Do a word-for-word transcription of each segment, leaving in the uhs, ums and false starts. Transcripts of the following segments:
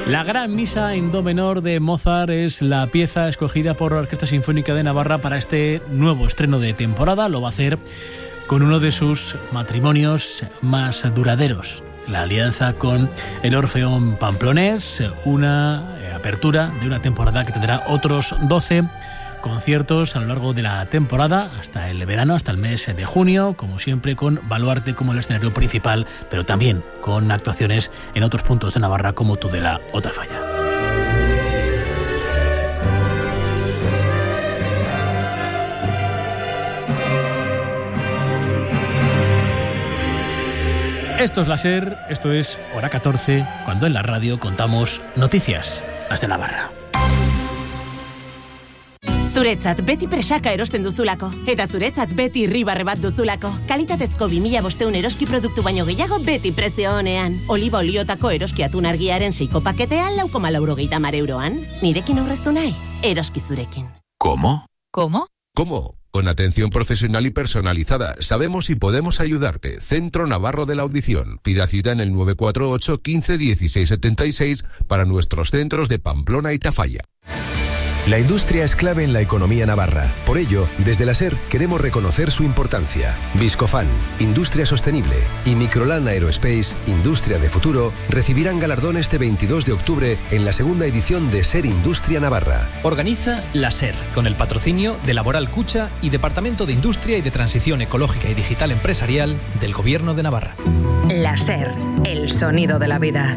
La Gran Misa en Do menor de Mozart es la pieza escogida por la Orquesta Sinfónica de Navarra para este nuevo estreno de temporada. Lo va a hacer con uno de sus matrimonios más duraderos, la alianza con el Orfeón Pamplonés, una apertura de una temporada que tendrá otros doce conciertos a lo largo de la temporada, hasta el verano, hasta el mes de junio, como siempre con Baluarte como el escenario principal, pero también con actuaciones en otros puntos de Navarra como Tudela o Tafalla. Esto es la SER, esto es Hora catorce, cuando en la radio contamos noticias, las de Navarra. Zuretzat beti presaka erosten duzulako, eta zuretzat beti irribarre bat duzulako. Kalitatezko bi mila bostehun eroski produktu baino gehiago beti prezio honean. Oliba oliotako eroski atun argiaren seiko paketean lau koma laurogeita hamar euroan. Nirekin aurreztu nahi, eroski zurekin. ¿Cómo? ¿Cómo? ¿Cómo? Con atención profesional y personalizada. Sabemos y podemos ayudarte. Centro Navarro de la Audición. Pida cita en el nueve cuatro ocho, quince, dieciséis setenta y seis para nuestros centros de Pamplona y Tafalla. La industria es clave en la economía navarra. Por ello, desde la SER queremos reconocer su importancia. Viscofan, Industria Sostenible y Microlan Aerospace, Industria de Futuro, recibirán galardón este veintidós de octubre en la segunda edición de SER Industria Navarra. Organiza la SER, con el patrocinio de Laboral Cucha y Departamento de Industria y de Transición Ecológica y Digital Empresarial del Gobierno de Navarra. La SER, el sonido de la vida.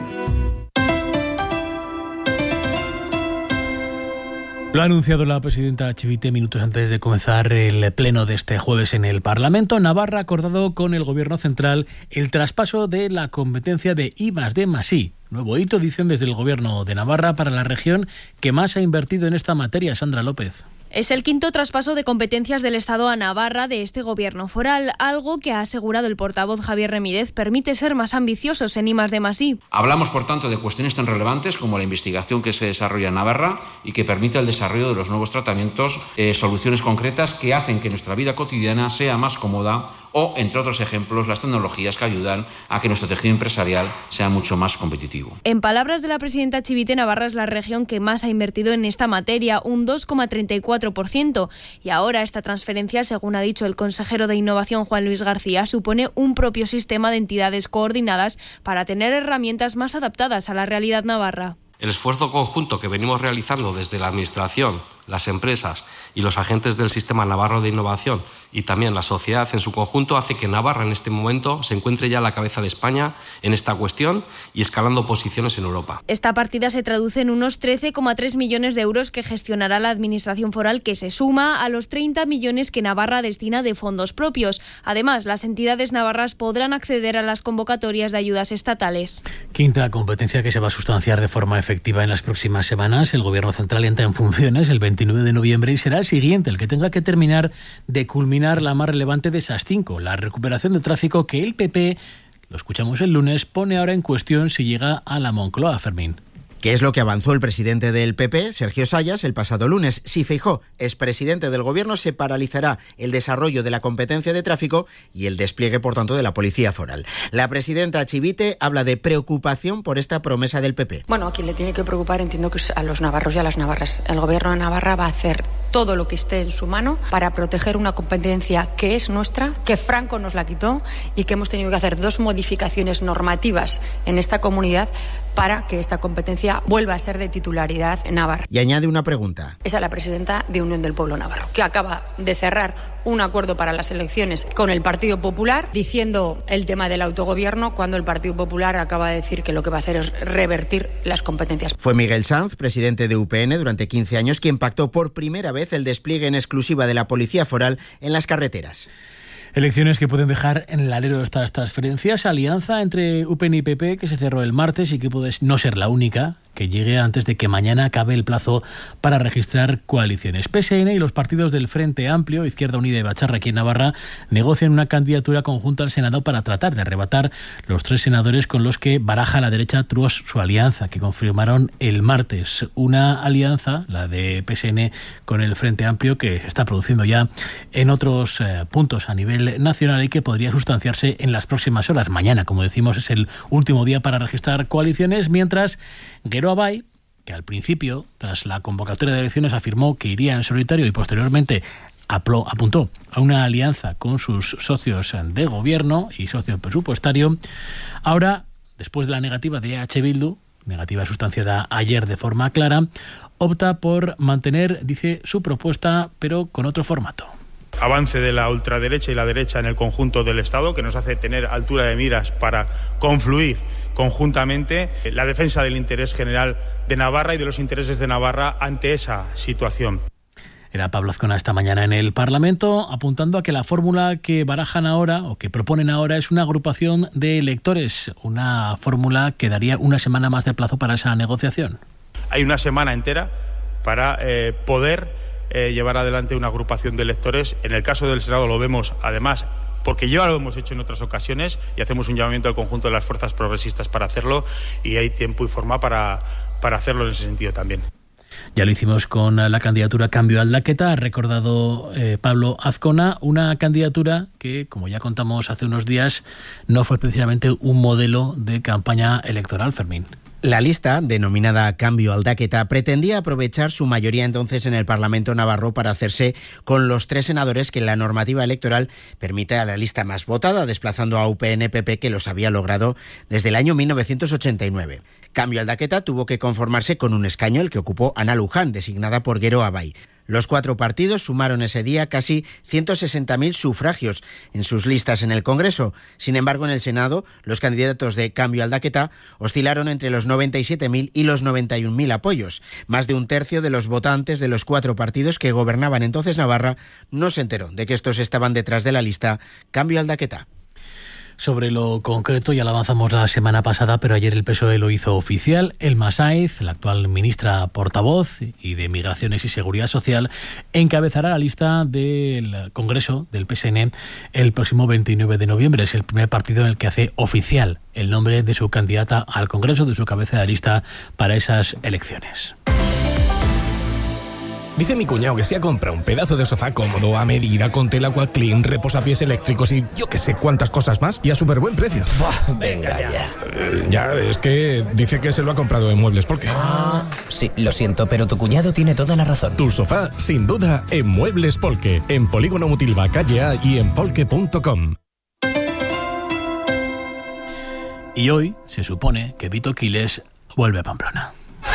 Lo ha anunciado la presidenta Chivite minutos antes de comenzar el pleno de este jueves en el Parlamento. Navarra ha acordado con el Gobierno central el traspaso de la competencia de I más D más I. Nuevo hito, dicen desde el Gobierno de Navarra, para la región que más ha invertido en esta materia. Sandra López. Es el quinto traspaso de competencias del Estado a Navarra de este gobierno foral, algo que ha asegurado el portavoz Javier Remírez permite ser más ambiciosos en I más D más I. Hablamos, por tanto, de cuestiones tan relevantes como la investigación que se desarrolla en Navarra y que permite el desarrollo de los nuevos tratamientos, eh, soluciones concretas que hacen que nuestra vida cotidiana sea más cómoda o, entre otros ejemplos, las tecnologías que ayudan a que nuestro tejido empresarial sea mucho más competitivo. En palabras de la presidenta Chivite, Navarra es la región que más ha invertido en esta materia, un dos coma treinta y cuatro por ciento. Y ahora esta transferencia, según ha dicho el consejero de Innovación Juan Luis García, supone un propio sistema de entidades coordinadas para tener herramientas más adaptadas a la realidad navarra. El esfuerzo conjunto que venimos realizando desde la Administración, las empresas y los agentes del Sistema Navarro de Innovación y también la sociedad en su conjunto hace que Navarra en este momento se encuentre ya a la cabeza de España en esta cuestión y escalando posiciones en Europa. Esta partida se traduce en unos trece coma tres millones de euros que gestionará la Administración foral, que se suma a los treinta millones que Navarra destina de fondos propios. Además, las entidades navarras podrán acceder a las convocatorias de ayudas estatales. Quinta competencia que se va a sustanciar de forma efectiva en las próximas semanas. El Gobierno central entra en funciones el veintinueve de noviembre y será el siguiente el que tenga que terminar de culminar la más relevante de esas cinco, la recuperación de tráfico que el P P, lo escuchamos el lunes, pone ahora en cuestión si llega a la Moncloa. Fermín. ¿Qué es lo que avanzó el presidente del P P, Sergio Sayas, el pasado lunes? Si Feijóo es presidente del Gobierno, se paralizará el desarrollo de la competencia de tráfico y el despliegue, por tanto, de la Policía Foral. La presidenta Chivite habla de preocupación por esta promesa del P P. Bueno, a quien le tiene que preocupar, entiendo que es a los navarros y a las navarras. El Gobierno de Navarra va a hacer todo lo que esté en su mano para proteger una competencia que es nuestra, que Franco nos la quitó y que hemos tenido que hacer dos modificaciones normativas en esta comunidad para que esta competencia vuelva a ser de titularidad en Navarra. Y añade una pregunta. Es a la presidenta de Unión del Pueblo Navarro, que acaba de cerrar un acuerdo para las elecciones con el Partido Popular, diciendo el tema del autogobierno, cuando el Partido Popular acaba de decir que lo que va a hacer es revertir las competencias. Fue Miguel Sanz, presidente de U P N durante quince años, quien pactó por primera vez el despliegue en exclusiva de la Policía Foral en las carreteras. Elecciones que pueden dejar en el alero estas transferencias. Alianza entre U P N y P P que se cerró el martes y que puede no ser la única que llegue antes de que mañana acabe el plazo para registrar coaliciones. P S N y los partidos del Frente Amplio, Izquierda Unida y Bacharra aquí en Navarra negocian una candidatura conjunta al Senado para tratar de arrebatar los tres senadores con los que baraja la derecha Truos su alianza, que confirmaron el martes. Una alianza, la de P S N con el Frente Amplio, que se está produciendo ya en otros eh, puntos a nivel nacional y que podría sustanciarse en las próximas horas. Mañana, como decimos, es el último día para registrar coaliciones, mientras Guerrero Gero Abay, que al principio, tras la convocatoria de elecciones, afirmó que iría en solitario y posteriormente apuntó a una alianza con sus socios de gobierno y socio presupuestario, ahora, después de la negativa de E H Bildu, negativa sustanciada ayer de forma clara, opta por mantener, dice, su propuesta, pero con otro formato. Avance de la ultraderecha y la derecha en el conjunto del Estado, que nos hace tener altura de miras para confluir conjuntamente la defensa del interés general de Navarra y de los intereses de Navarra ante esa situación. Era Pablo Azcona esta mañana en el Parlamento, apuntando a que la fórmula que barajan ahora o que proponen ahora es una agrupación de electores, una fórmula que daría una semana más de plazo para esa negociación. Hay una semana entera para eh, poder eh, llevar adelante una agrupación de electores. En el caso del Senado lo vemos, además, porque ya lo hemos hecho en otras ocasiones y hacemos un llamamiento al conjunto de las fuerzas progresistas para hacerlo, y hay tiempo y forma para, para hacerlo en ese sentido también. Ya lo hicimos con la candidatura Cambio Aldaqueta, ha recordado eh, Pablo Azcona, una candidatura que, como ya contamos hace unos días, no fue precisamente un modelo de campaña electoral, Fermín. La lista, denominada Cambio Aldaqueta, pretendía aprovechar su mayoría entonces en el Parlamento navarro para hacerse con los tres senadores que la normativa electoral permite a la lista más votada, desplazando a U P N P P, que los había logrado desde el año mil novecientos ochenta y nueve. Cambio Aldaqueta tuvo que conformarse con un escaño, el que ocupó Ana Luján, designada por Gero Abay. Los cuatro partidos sumaron ese día casi ciento sesenta mil sufragios en sus listas en el Congreso. Sin embargo, en el Senado, los candidatos de Cambio Aldaqueta oscilaron entre los noventa y siete mil y los noventa y un mil apoyos. Más de un tercio de los votantes de los cuatro partidos que gobernaban entonces Navarra no se enteró de que estos estaban detrás de la lista Cambio Aldaqueta. Sobre lo concreto ya lo avanzamos la semana pasada, pero ayer el P S O E lo hizo oficial. Elma Sáenz, la actual ministra portavoz y de Migraciones y Seguridad Social, encabezará la lista del Congreso del P S N el próximo veintinueve de noviembre. Es el primer partido en el que hace oficial el nombre de su candidata al Congreso, de su cabeza de lista para esas elecciones. Dice mi cuñado que se ha comprado un pedazo de sofá cómodo, a medida, con tela Aquaclean, reposapiés eléctricos y yo que sé cuántas cosas más, y a súper buen precio. Buah, venga ya. Eh, ya, es que dice que se lo ha comprado en Muebles Polque. Ah, sí, lo siento, pero tu cuñado tiene toda la razón. Tu sofá, sin duda, en Muebles Polque, en Polígono Mutilva, calle A y en polque punto com. Y hoy se supone que Vito Quiles vuelve a Pamplona.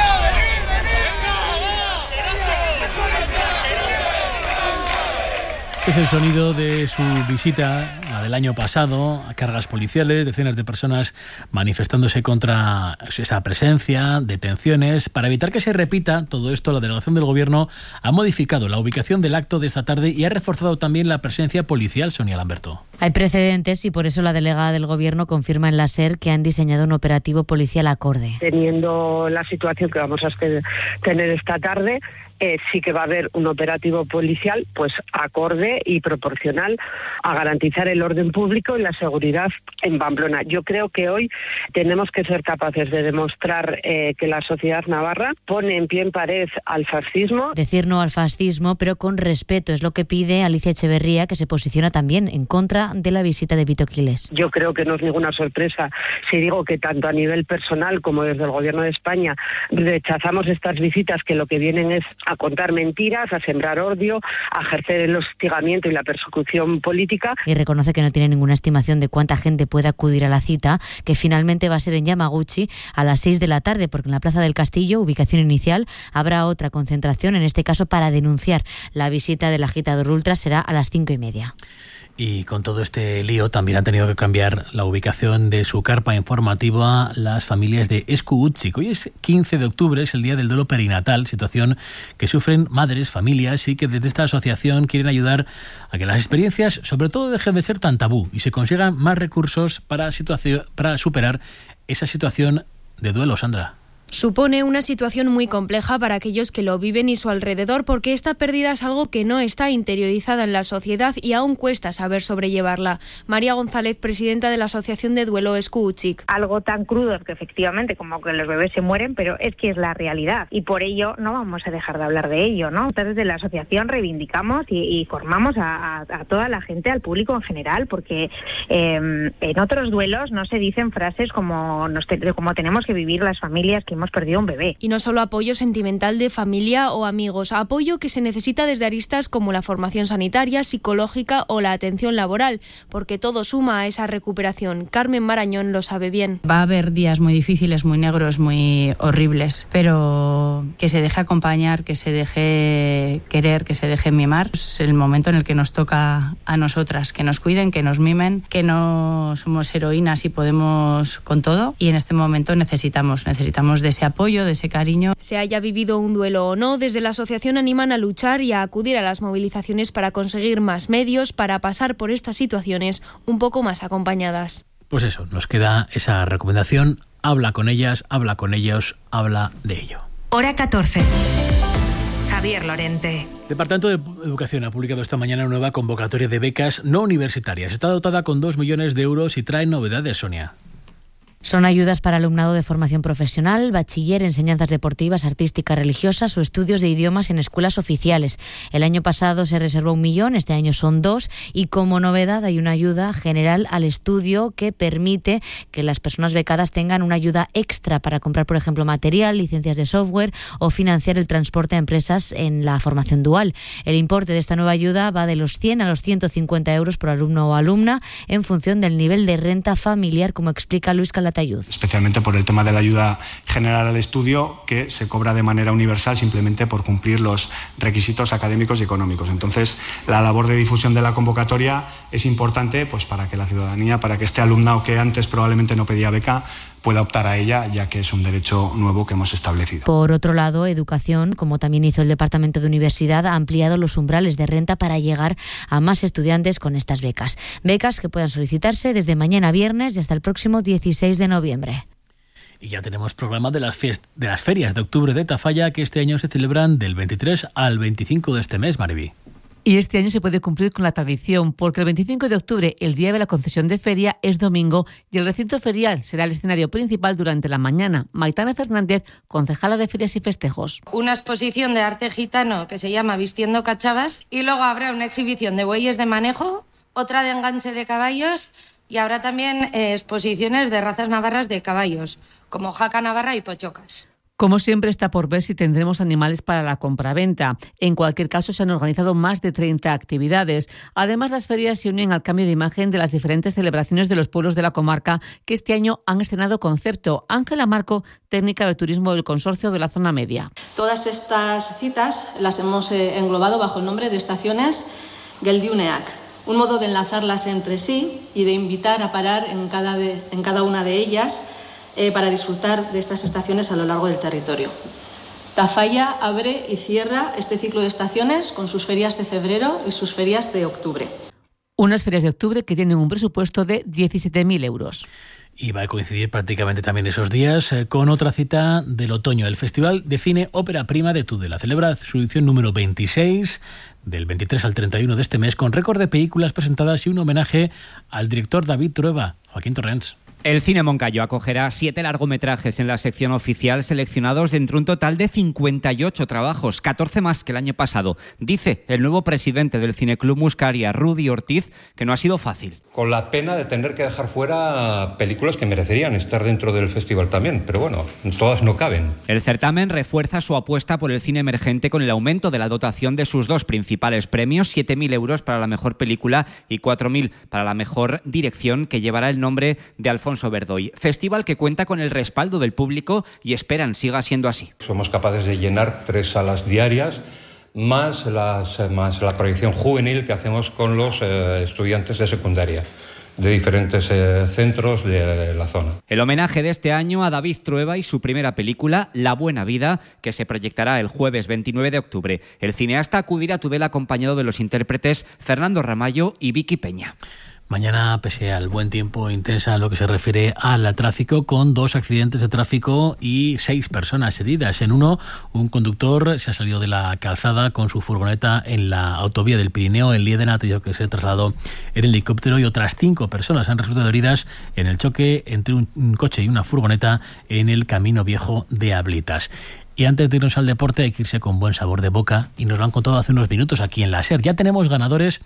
Es el sonido de su visita, la del año pasado, a cargas policiales, decenas de personas manifestándose contra esa presencia, detenciones. Para evitar que se repita todo esto, la delegación del Gobierno ha modificado la ubicación del acto de esta tarde y ha reforzado también la presencia policial, Sonia Lamberto. Hay precedentes y por eso la delegada del Gobierno confirma en la SER que han diseñado un operativo policial acorde. Teniendo la situación que vamos a tener esta tarde, Eh, sí que va a haber un operativo policial pues acorde y proporcional a garantizar el orden público y la seguridad en Pamplona. Yo creo que hoy tenemos que ser capaces de demostrar eh, que la sociedad navarra pone en pie en pared al fascismo. Decir no al fascismo, pero con respeto, es lo que pide Alicia Echeverría, que se posiciona también en contra de la visita de Vito Quiles. Yo creo que no es ninguna sorpresa si digo que tanto a nivel personal como desde el Gobierno de España rechazamos estas visitas que lo que vienen es a contar mentiras, a sembrar odio, a ejercer el hostigamiento y la persecución política. Y reconoce que no tiene ninguna estimación de cuánta gente puede acudir a la cita, que finalmente va a ser en Yamaguchi a las seis de la tarde, porque en la Plaza del Castillo, ubicación inicial, habrá otra concentración, en este caso para denunciar la visita del agitador ultra, será a las cinco y media. Y con todo este lío también han tenido que cambiar la ubicación de su carpa informativa las familias de Esku Utzik. Hoy es quince de octubre, es el día del duelo perinatal, situación que sufren madres, familias, y que desde esta asociación quieren ayudar a que las experiencias sobre todo dejen de ser tan tabú y se consigan más recursos para, situación, para superar esa situación de duelo, Sandra. Supone una situación muy compleja para aquellos que lo viven y su alrededor, porque esta pérdida es algo que no está interiorizada en la sociedad y aún cuesta saber sobrellevarla. María González, presidenta de la Asociación de Duelo Esku Utzik. Algo tan crudo que efectivamente como que los bebés se mueren, pero es que es la realidad y por ello no vamos a dejar de hablar de ello, ¿no? Entonces desde la asociación reivindicamos y, y formamos a, a, a toda la gente, al público en general, porque eh, en otros duelos no se dicen frases como, nos te, como tenemos que vivir las familias que hemos perdido un bebé. Y no solo apoyo sentimental de familia o amigos, apoyo que se necesita desde aristas como la formación sanitaria, psicológica o la atención laboral, porque todo suma a esa recuperación. Carmen Marañón lo sabe bien. Va a haber días muy difíciles, muy negros, muy horribles, pero que se deje acompañar, que se deje querer, que se deje mimar. Es el momento en el que nos toca a nosotras, que nos cuiden, que nos mimen, que no somos heroínas y podemos con todo, y en este momento necesitamos, necesitamos de ese apoyo, de ese cariño. Se haya vivido un duelo o no, desde la asociación animan a luchar y a acudir a las movilizaciones para conseguir más medios para pasar por estas situaciones un poco más acompañadas. Pues eso, nos queda esa recomendación. Habla con ellas, habla con ellos, habla de ello. Hora catorce. Javier Lorente. El Departamento de Educación ha publicado esta mañana una nueva convocatoria de becas no universitarias. Está dotada con dos millones de euros y trae novedades, Sonia. Son ayudas para alumnado de formación profesional, bachiller, enseñanzas deportivas, artísticas, religiosas o estudios de idiomas en escuelas oficiales. El año pasado se reservó un millón, este año son dos, y como novedad hay una ayuda general al estudio que permite que las personas becadas tengan una ayuda extra para comprar, por ejemplo, material, licencias de software o financiar el transporte a empresas en la formación dual. El importe de esta nueva ayuda va de los cien a los ciento cincuenta euros por alumno o alumna en función del nivel de renta familiar, como explica Luis Calatayud. Especialmente por el tema de la ayuda general al estudio, que se cobra de manera universal simplemente por cumplir los requisitos académicos y económicos. Entonces, la labor de difusión de la convocatoria es importante pues, para que la ciudadanía, para que este alumnado que antes probablemente no pedía beca, pueda optar a ella, ya que es un derecho nuevo que hemos establecido. Por otro lado, Educación, como también hizo el Departamento de Universidad, ha ampliado los umbrales de renta para llegar a más estudiantes con estas becas. Becas que puedan solicitarse desde mañana viernes y hasta el próximo dieciséis de noviembre. Y ya tenemos programa de las, fiest- de las ferias de octubre de Tafalla, que este año se celebran del veintitrés al veinticinco de este mes, Mariby. Y este año se puede cumplir con la tradición, porque el veinticinco de octubre, el día de la concesión de feria, es domingo y el recinto ferial será el escenario principal durante la mañana. Maitana Fernández, concejala de Ferias y Festejos. Una exposición de arte gitano que se llama Vistiendo Cachavas, y luego habrá una exhibición de bueyes de manejo, otra de enganche de caballos, y habrá también eh, exposiciones de razas navarras de caballos, como Jaca Navarra y Pochocas. Como siempre, está por ver si tendremos animales para la compraventa. En cualquier caso, se han organizado más de treinta actividades. Además, las ferias se unen al cambio de imagen de las diferentes celebraciones de los pueblos de la comarca, que este año han estrenado concepto. Ángela Marco, técnica de turismo del Consorcio de la Zona Media. Todas estas citas las hemos eh, englobado bajo el nombre de estaciones Geldiuneak, un modo de enlazarlas entre sí y de invitar a parar en cada, de, en cada una de ellas Eh, para disfrutar de estas estaciones a lo largo del territorio. Tafalla abre y cierra este ciclo de estaciones con sus ferias de febrero y sus ferias de octubre. Unas ferias de octubre que tienen un presupuesto de diecisiete mil euros. Y va a coincidir prácticamente también esos días eh, con otra cita del otoño, el Festival de Cine Ópera Prima de Tudela. Celebra su edición número veintiséis, del veintitrés al treinta y uno de este mes, con récord de películas presentadas y un homenaje al director David Trueba. Joaquín Torrents. El Cine Moncayo acogerá siete largometrajes en la sección oficial, seleccionados de entre un total de cincuenta y ocho trabajos, catorce más que el año pasado. Dice el nuevo presidente del Cineclub Muscaria, Rudy Ortiz, que no ha sido fácil. Con la pena de tener que dejar fuera películas que merecerían estar dentro del festival también, pero bueno, todas no caben. El certamen refuerza su apuesta por el cine emergente con el aumento de la dotación de sus dos principales premios, siete mil euros para la mejor película y cuatro mil para la mejor dirección, que llevará el nombre de Alfonso Verdoy. Festival que cuenta con el respaldo del público y esperan siga siendo así. Somos capaces de llenar tres salas diarias, más, las, más la proyección juvenil que hacemos con los eh, estudiantes de secundaria de diferentes eh, centros de la zona. El homenaje de este año a David Trueba y su primera película, La Buena Vida, que se proyectará el jueves veintinueve de octubre. El cineasta acudirá a Tudela acompañado de los intérpretes Fernando Ramallo y Vicky Peña. Mañana, pese al buen tiempo, intensa en lo que se refiere al tráfico, con dos accidentes de tráfico y seis personas heridas. En uno, un conductor se ha salido de la calzada con su furgoneta en la autovía del Pirineo, en Liedena, ha tenido que ser trasladado en helicóptero, y otras cinco personas han resultado heridas en el choque entre un, un coche y una furgoneta en el Camino Viejo de Ablitas. Y antes de irnos al deporte hay que irse con buen sabor de boca, y nos lo han contado hace unos minutos aquí en la SER. Ya tenemos ganadores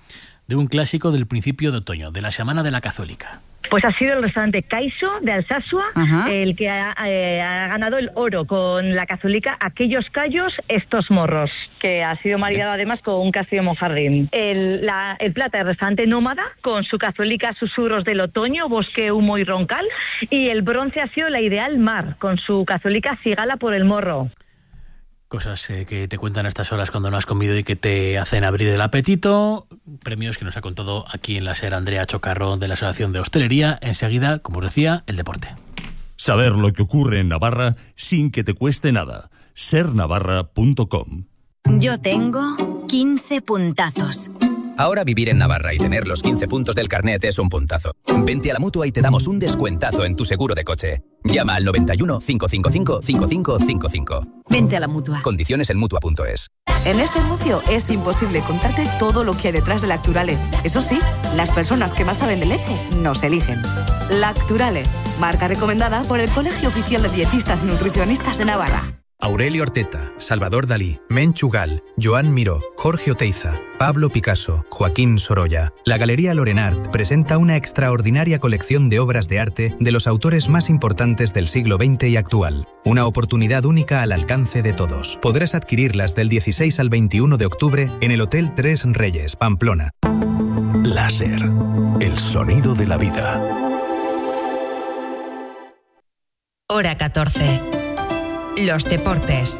de un clásico del principio de otoño, de la Semana de la Cazuelica. Pues ha sido el restaurante Caixo de Alsasua Ajá. el que ha, eh, ha ganado el oro con la cazuelica Aquellos callos, estos morros, que ha sido maridado además con un castillo de Monjardín. El, la, el plata del restaurante Nómada con su cazuelica Susurros del Otoño, Bosque, Humo y Roncal, y el bronce ha sido la Ideal Mar con su cazuelica Cigala por el Morro. Cosas eh, que te cuentan a estas horas cuando no has comido y que te hacen abrir el apetito. Premios que nos ha contado aquí en la SER Andrea Chocarro de la Asociación de Hostelería. Enseguida, como os decía, el deporte. Saber lo que ocurre en Navarra sin que te cueste nada. ser navarra punto com. Yo tengo quince puntazos. Ahora vivir en Navarra y tener los quince puntos del carnet es un puntazo. Vente a la Mutua y te damos un descuentazo en tu seguro de coche. Llama al noventa y uno, cinco cinco cinco, cinco cinco cinco cinco. Vente a la Mutua. Condiciones en Mutua punto es. En este anuncio es imposible contarte todo lo que hay detrás de Lacturale. Eso sí, las personas que más saben de leche nos eligen. Lacturale, marca recomendada por el Colegio Oficial de Dietistas y Nutricionistas de Navarra. Aurelio Orteta, Salvador Dalí, Menchugal, Joan Miró, Jorge Oteiza, Pablo Picasso, Joaquín Sorolla. La Galería Lorenart presenta una extraordinaria colección de obras de arte de los autores más importantes del siglo veinte y actual. Una oportunidad única al alcance de todos. Podrás adquirirlas del dieciséis al veintiuno de octubre en el Hotel Tres Reyes, Pamplona. Láser, el sonido de la vida. Hora catorce. Los deportes.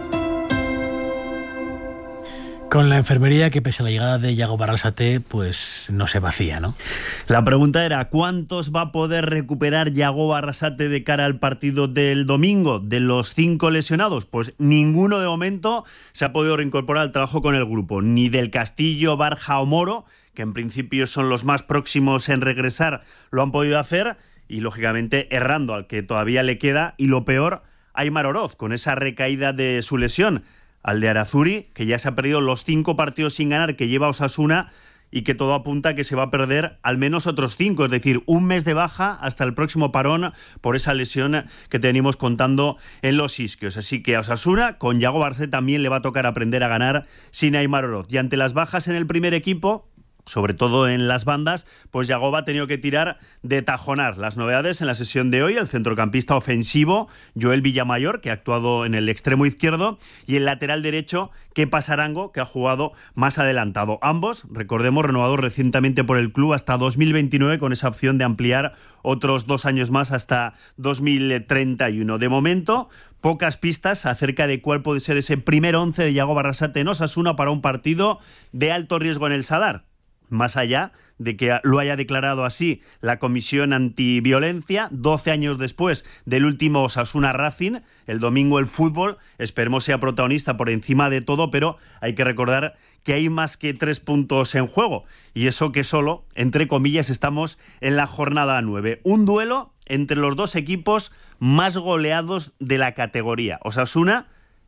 Con la enfermería que pese a la llegada de Yago Barrasate, pues no se vacía, ¿no? La pregunta era, ¿cuántos va a poder recuperar Yago Barrasate de cara al partido del domingo? De los cinco lesionados, pues ninguno de momento se ha podido reincorporar al trabajo con el grupo, ni del Castillo, Barja o Moro, que en principio son los más próximos en regresar, lo han podido hacer, y lógicamente errando al que todavía le queda, y lo peor, Aimar Oroz, con esa recaída de su lesión, al de Arazuri, que ya se ha perdido los cinco partidos sin ganar que lleva Osasuna y que todo apunta a que se va a perder al menos otros cinco, es decir, un mes de baja hasta el próximo parón por esa lesión que tenemos contando en los isquios. Así que a Osasuna, con Yago Barrasate también le va a tocar aprender a ganar sin Aimar Oroz. Y ante las bajas en el primer equipo, sobre todo en las bandas, pues Yagoba ha tenido que tirar de tajonar. Las novedades en la sesión de hoy, el centrocampista ofensivo Joel Villamayor, que ha actuado en el extremo izquierdo, y el lateral derecho Kepa Sarango, que ha jugado más adelantado. Ambos, recordemos, renovados recientemente por el club hasta dos mil veintinueve, con esa opción de ampliar otros dos años más hasta dos mil treinta y uno. De momento, pocas pistas acerca de cuál puede ser ese primer once de Yago Barrasate en Osasuna para un partido de alto riesgo en el Sadar. Más allá de que lo haya declarado así la Comisión Antiviolencia, doce años después del último Osasuna Racing, el domingo el fútbol, esperemos sea protagonista por encima de todo, pero hay que recordar que hay más que tres puntos en juego, y eso que solo, entre comillas, estamos en la jornada nueve. Un duelo entre los dos equipos más goleados de la categoría. Osasuna,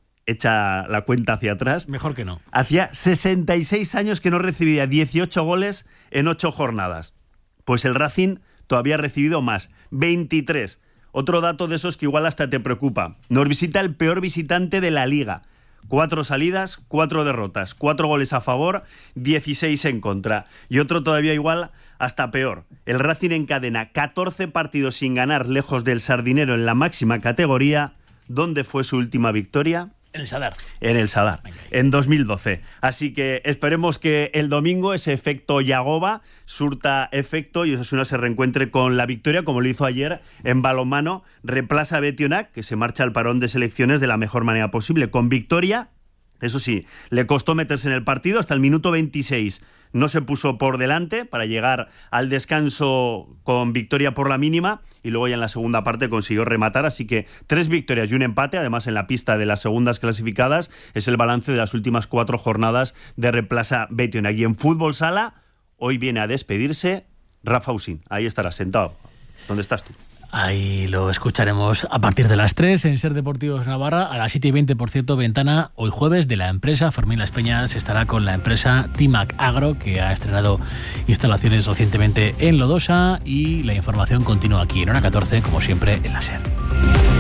echa la cuenta hacia atrás. Mejor que no. Hacía sesenta y seis años que no recibía dieciocho goles en ocho jornadas. Pues el Racing todavía ha recibido más, veintitrés. Otro dato de esos que igual hasta te preocupa. Nos visita el peor visitante de la Liga. Cuatro salidas, cuatro derrotas, cuatro goles a favor, dieciséis en contra. Y otro todavía igual, hasta peor. El Racing encadena catorce partidos sin ganar lejos del Sardinero en la máxima categoría. ¿Dónde fue su última victoria? En el Sadar. En el Sadar, en dos mil doce. Así que esperemos que el domingo ese efecto Yagoba surta efecto y Osasuna se reencuentre con la victoria, como lo hizo ayer en balonmano. Reemplaza a Betionac, que se marcha al parón de selecciones de la mejor manera posible, con victoria. Eso sí, le costó meterse en el partido hasta el minuto veintiséis. No se puso por delante para llegar al descanso con victoria por la mínima y luego ya en la segunda parte consiguió rematar. Así que tres victorias y un empate, además en la pista de las segundas clasificadas. Es el balance de las últimas cuatro jornadas de Reemplaza Betionac. Y en fútbol sala, hoy viene a despedirse Rafa Usín. Ahí estará sentado. ¿Dónde estás tú? Ahí lo escucharemos a partir de las tres en Ser Deportivos Navarra, a las siete y veinte, por cierto, ventana hoy jueves de la empresa. Fermín Las Peñas estará con la empresa Timac Agro, que ha estrenado instalaciones recientemente en Lodosa, y la información continúa aquí en Hora catorce, como siempre, en la SER.